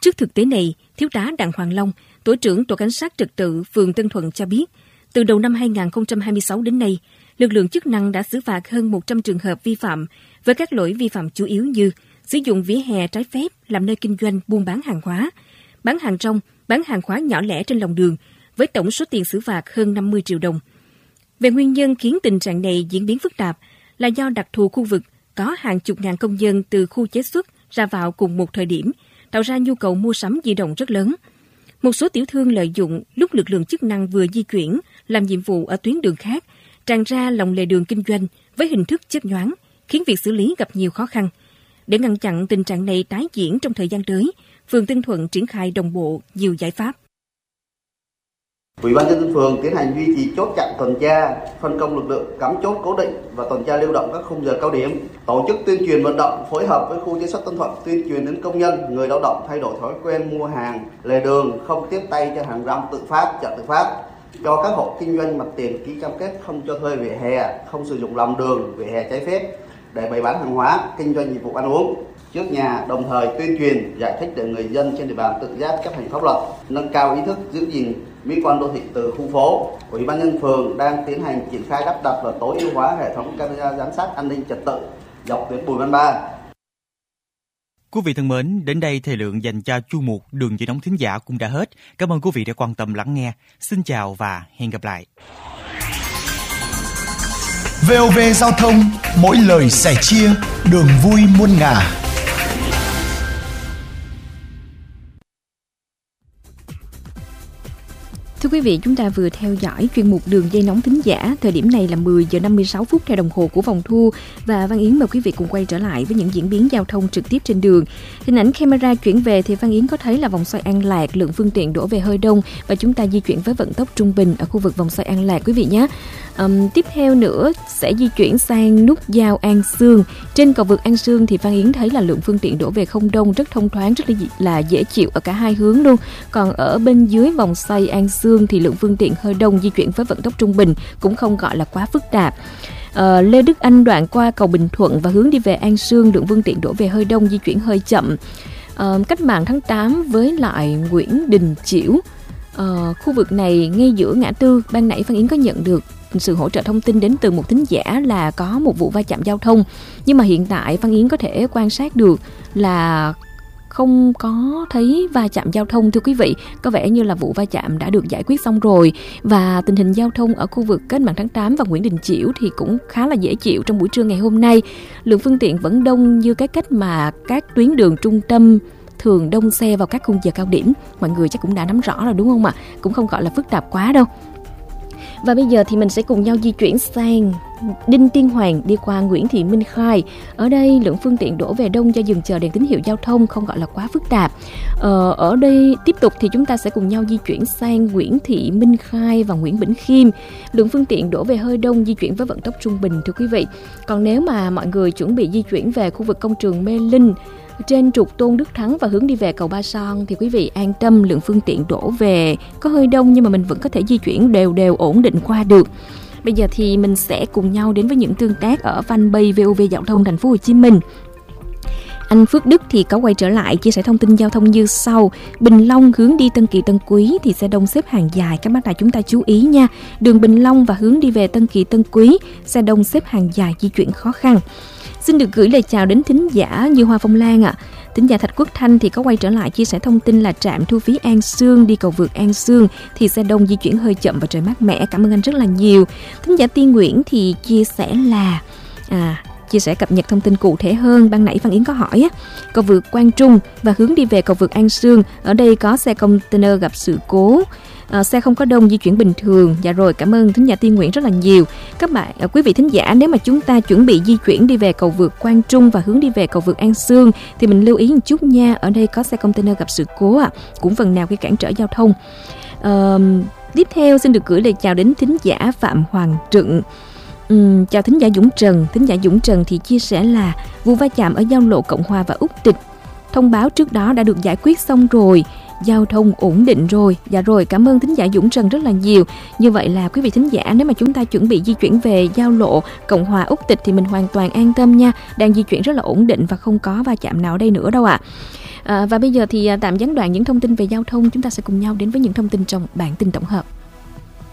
Trước thực tế này, Thiếu tá Đặng Hoàng Long, Tổ trưởng Tổ cảnh sát trật tự phường Tân Thuận cho biết, từ đầu năm 2026 đến nay, lực lượng chức năng đã xử phạt hơn 100 trường hợp vi phạm với các lỗi vi phạm chủ yếu như sử dụng vỉa hè trái phép làm nơi kinh doanh buôn bán hàng hóa, bán hàng rong, bán hàng hóa nhỏ lẻ trên lòng đường, với tổng số tiền xử phạt hơn 50 triệu đồng. Về nguyên nhân khiến tình trạng này diễn biến phức tạp là do đặc thù khu vực có hàng chục ngàn công dân từ khu chế xuất ra vào cùng một thời điểm, tạo ra nhu cầu mua sắm di động rất lớn. Một số tiểu thương lợi dụng lúc lực lượng chức năng vừa di chuyển làm nhiệm vụ ở tuyến đường khác, tràn ra lòng lề đường kinh doanh với hình thức chớp nhoáng, khiến việc xử lý gặp nhiều khó khăn. Để ngăn chặn tình trạng này tái diễn trong thời gian tới, phường Tân Thuận triển khai đồng bộ nhiều giải pháp. Ủy ban nhân dân phường tiến hành duy trì chốt chặn tuần tra, phân công lực lượng cắm chốt cố định và tuần tra lưu động các khung giờ cao điểm, tổ chức tuyên truyền vận động phối hợp với khu chế xuất Tân Thuận tuyên truyền đến công nhân, người lao động thay đổi thói quen mua hàng lề đường, không tiếp tay cho hàng rong tự phát, chợ tự phát. Cho các hộ kinh doanh mặt tiền ký cam kết không cho thuê vỉa hè, không sử dụng lòng đường, vỉa hè trái phép để bày bán hàng hóa, kinh doanh dịch vụ ăn uống trước nhà, đồng thời tuyên truyền giải thích để người dân trên địa bàn tự giác chấp hành pháp luật, nâng cao ý thức giữ gìn mỹ quan đô thị từ khu phố. Ủy ban nhân dân phường đang tiến hành triển khai lắp đặt và tối ưu hóa hệ thống camera giám sát an ninh trật tự dọc tuyến Bùi Văn Ba. Quý vị thân mến, đến đây thời lượng dành cho chu mục Đường dây nóng thính giả cũng đã hết. Cảm ơn quý vị đã quan tâm lắng nghe. Xin chào và hẹn gặp lại. VOV Giao thông, mỗi lời sẻ chia, đường vui muôn ngả. Thưa quý vị, chúng ta vừa theo dõi chuyên mục Đường dây nóng thính giả. Thời điểm này là 10 giờ 56 phút theo đồng hồ của vòng thu. Và Văn Yến mời quý vị cùng quay trở lại với những diễn biến giao thông trực tiếp trên đường. Hình ảnh camera chuyển về thì Văn Yến có thấy là vòng xoay An Lạc, lượng phương tiện đổ về hơi đông và chúng ta di chuyển với vận tốc trung bình ở khu vực vòng xoay An Lạc quý vị nhé. Tiếp theo nữa sẽ di chuyển sang nút giao An Sương. Trên cầu vượt An Sương thì Văn Yến thấy là lượng phương tiện đổ về không đông, rất thông thoáng, rất là dễ chịu ở cả hai hướng luôn. Còn ở bên dưới vòng xoay An Sương thì lượng phương tiện hơi đông, di chuyển với vận tốc trung bình, cũng không gọi là quá phức tạp. Lê Đức Anh đoạn qua cầu Bình Thuận và hướng đi về An Sương, lượng phương tiện đổ về hơi đông, di chuyển hơi chậm. Cách mạng tháng 8 với lại Nguyễn Đình Chiểu, khu vực này ngay giữa ngã tư, ban nãy Văn Yến có nhận được sự hỗ trợ thông tin đến từ một thính giả là có một vụ va chạm giao thông, nhưng mà hiện tại Văn Yến có thể quan sát được là không có thấy va chạm giao thông. Thưa quý vị, có vẻ như là vụ va chạm đã được giải quyết xong rồi và tình hình giao thông ở khu vực Cách mạng tháng 8 và Nguyễn Đình Chiểu thì cũng khá là dễ chịu trong buổi trưa ngày hôm nay. Lượng phương tiện vẫn đông như cái cách mà các tuyến đường trung tâm thường đông xe vào các khung giờ cao điểm. Mọi người chắc cũng đã nắm rõ rồi đúng không ạ? Cũng không gọi là phức tạp quá đâu. Và bây giờ thì mình sẽ cùng nhau di chuyển sang Đinh Tiên Hoàng đi qua Nguyễn Thị Minh Khai. Ở đây lượng phương tiện đổ về đông do dừng chờ đèn tín hiệu giao thông, không gọi là quá phức tạp. Ở đây tiếp tục thì chúng ta sẽ cùng nhau di chuyển sang Nguyễn Thị Minh Khai và Nguyễn Bỉnh Khiêm. Lượng phương tiện đổ về hơi đông, di chuyển với vận tốc trung bình thưa quý vị. Còn nếu mà mọi người chuẩn bị di chuyển về khu vực công trường Mê Linh trên trục Tôn Đức Thắng và hướng đi về cầu Ba Son thì quý vị an tâm, lượng phương tiện đổ về có hơi đông nhưng mà mình vẫn có thể di chuyển đều ổn định qua được. Bây giờ thì mình sẽ cùng nhau đến với những tương tác ở fanpage VOV Giao thông Thành phố Hồ Chí Minh. Anh Phước Đức thì có quay trở lại chia sẻ thông tin giao thông như sau. Bình Long hướng đi Tân Kỳ Tân Quý thì xe đông xếp hàng dài, các bác đại chúng ta chú ý nha. Đường Bình Long và hướng đi về Tân Kỳ Tân Quý, xe đông xếp hàng dài, di chuyển khó khăn. Xin được gửi lời chào đến thính giả Như Hoa Phong Lan ạ. Thính giả Thạch Quốc Thanh thì có quay trở lại chia sẻ thông tin là trạm thu phí An Sương đi cầu vượt An Sương thì xe đông, di chuyển hơi chậm và trời mát mẻ. Cảm ơn anh rất là nhiều. Thính giả Tiên Nguyễn thì chia sẻ là chia sẻ cập nhật thông tin cụ thể hơn. Ban nãy Văn Yến có hỏi á, cầu vượt Quang Trung và hướng đi về cầu vượt An Sương, ở đây có xe container gặp sự cố. Xe không có đông, di chuyển bình thường. Dạ rồi, cảm ơn thính giả Tiên Nguyễn rất là nhiều. Các bạn, quý vị thính giả, nếu mà chúng ta chuẩn bị di chuyển đi về cầu vượt Quang Trung và hướng đi về cầu vượt An Sương thì mình lưu ý một chút nha. Ở đây có xe container gặp sự cố cũng phần nào gây cản trở giao thông. Tiếp theo xin được gửi lời chào đến thính giả Phạm Hoàng Trựng. Chào thính giả Dũng Trần. Thính giả Dũng Trần thì chia sẻ là vụ va chạm ở giao lộ Cộng Hòa và Úc Tịch, thông báo trước đó đã được giải quyết xong rồi, giao thông ổn định rồi. Dạ rồi, cảm ơn thính giả Dũng Trần rất là nhiều. Như vậy là quý vị thính giả, nếu mà chúng ta chuẩn bị di chuyển về giao lộ Cộng Hòa Úc Tịch thì mình hoàn toàn an tâm nha, đang di chuyển rất là ổn định và không có va chạm nào ở đây nữa đâu ạ. Và bây giờ thì tạm gián đoạn những thông tin về giao thông, chúng ta sẽ cùng nhau đến với những thông tin trong bản tin tổng hợp.